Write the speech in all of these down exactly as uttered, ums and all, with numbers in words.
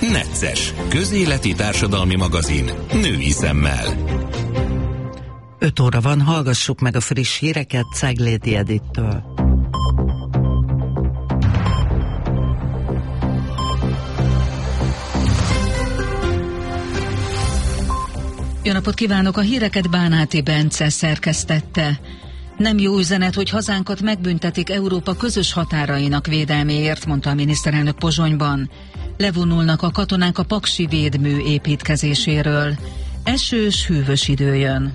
Necces, közéleti társadalmi magazin, női szemmel. öt óra van, hallgassuk meg a friss híreket Ceglédi Edittől. Jó napot kívánok! A híreket Bánáti Bence szerkesztette. Nem jó üzenet, hogy hazánkat megbüntetik Európa közös határainak védelméért, mondta a miniszterelnök Pozsonyban. Levonulnak a katonák a paksi védmű építkezéséről. Esős, hűvös idő jön.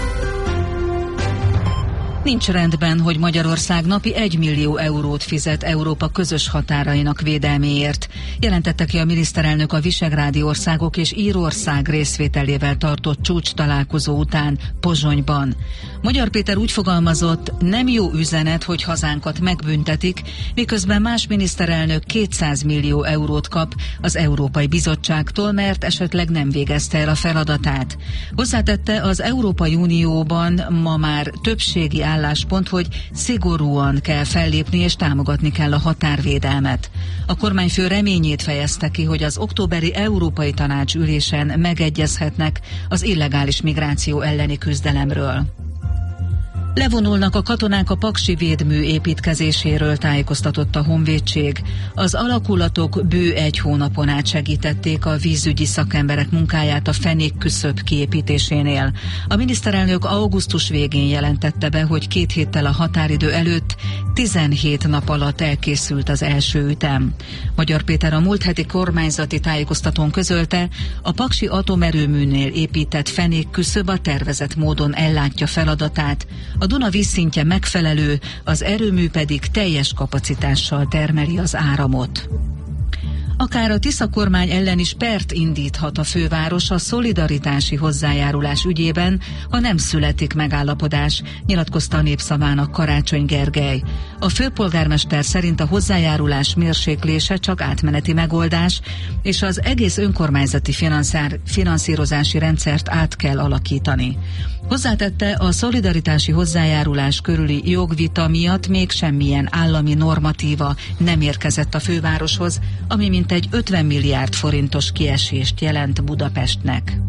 Nincs rendben, hogy Magyarország napi egymillió eurót fizet Európa közös határainak védelméért, jelentette ki a miniszterelnök a visegrádi országok és Írország részvételével tartott csúcstalálkozó után Pozsonyban. Magyar Péter úgy fogalmazott, nem jó üzenet, hogy hazánkat megbüntetik, miközben más miniszterelnök kétszáz millió eurót kap az Európai Bizottságtól, mert esetleg nem végezte el a feladatát. Hozzátette, az Európai Unióban ma már többségi álláspont, hogy szigorúan kell fellépni és támogatni kell a határvédelmet. A kormányfő reményét fejezte ki, hogy az októberi Európai Tanács ülésen megegyezhetnek az illegális migráció elleni küzdelemről. Levonulnak a katonák a paksi védmű építkezéséről, tájékoztatott a Honvédség. Az alakulatok bő egy hónapon át segítették a vízügyi szakemberek munkáját a fenékküszöb kiépítésénél. A miniszterelnök augusztus végén jelentette be, hogy két héttel a határidő előtt tizenhét nap alatt elkészült az első ütem. Magyar Péter a múlt heti kormányzati tájékoztatón közölte, a paksi atomerőműnél épített fenékküszöb a tervezett módon ellátja feladatát, a Duna vízszintje megfelelő, az erőmű pedig teljes kapacitással termeli az áramot. Akár a Tisza kormány ellen is pert indíthat a főváros a szolidaritási hozzájárulás ügyében, ha nem születik megállapodás, nyilatkozta a Népszavának Karácsony Gergely. A főpolgármester szerint a hozzájárulás mérséklése csak átmeneti megoldás, és az egész önkormányzati finanszírozási rendszert át kell alakítani. Hozzátette, a szolidaritási hozzájárulás körüli jogvita miatt még semmilyen állami normatíva nem érkezett a fővároshoz, ami mintegy ötven milliárd forintos kiesést jelent Budapestnek.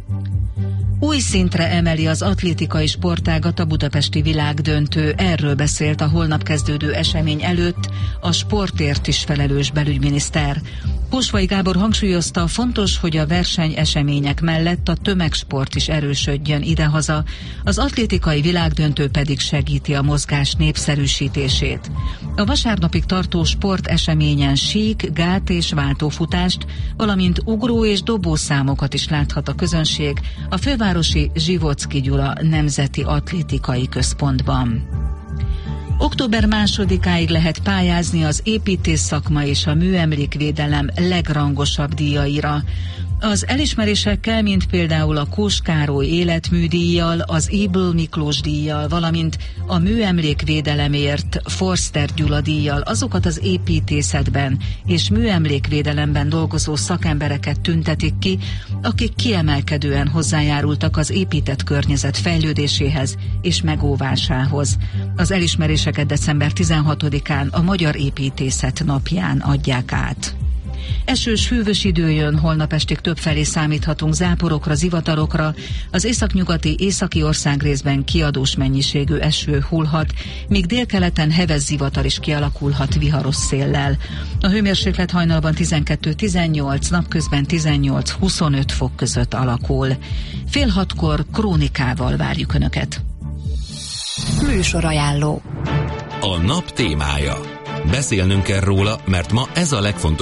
Új szintre emeli az atlétikai sportágat a budapesti világdöntő, erről beszélt a holnap kezdődő esemény előtt a sportért is felelős belügyminiszter. Posvai Gábor hangsúlyozta, fontos, hogy a versenyesemények mellett a tömegsport is erősödjön idehaza, az atlétikai világdöntő pedig segíti a mozgás népszerűsítését. A vasárnapig tartó sporteseményen sík, gát és váltófutást, valamint ugró és dobószámokat is láthat a közönség a fővárosi Zsivocki Gyula Nemzeti Atlétikai Központban. Október másodikáig lehet pályázni az építészszakma és a műemlékvédelem legrangosabb díjaira. Az elismerésekkel, mint például a Kós Károly életműdíjjal, az Ébl Miklós díjjal, valamint a műemlékvédelemért Forster Gyula díjjal azokat az építészetben és műemlékvédelemben dolgozó szakembereket tüntetik ki, akik kiemelkedően hozzájárultak az épített környezet fejlődéséhez és megóvásához. Az elismeréseket december tizenhatodikán a Magyar Építészet napján adják át. Esős, hűvös idő jön, holnap estig többfelé számíthatunk záporokra, zivatarokra, az északnyugati, északi országrészben kiadós mennyiségű eső hullhat, míg délkeleten heves zivatar is kialakulhat viharos széllel. A hőmérséklet hajnalban tizenkettő tizennyolc, napközben tizennyolc-huszonöt fok között alakul. Fél hatkor krónikával várjuk Önöket. Műsorajánló. A nap témája. Beszélnünk kell róla, mert ma ez a legfontosabb